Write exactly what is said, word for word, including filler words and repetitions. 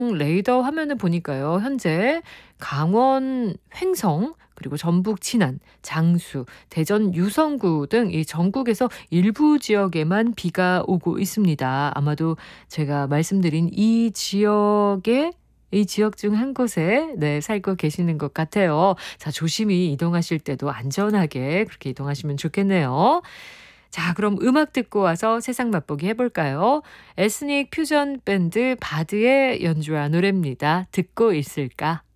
음 레이더 화면을 보니까요. 현재 강원 횡성 그리고 전북 진안, 장수, 대전 유성구 등 이 전국에서 일부 지역에만 비가 오고 있습니다. 아마도 제가 말씀드린 이 지역에 이 지역 중 한 곳에 네 살고 계시는 것 같아요. 자 조심히 이동하실 때도 안전하게 그렇게 이동하시면 좋겠네요. 자 그럼 음악 듣고 와서 세상 맛보기 해 볼까요? 에스닉 퓨전 밴드 바드의 연주한 노래입니다. 듣고 있을까?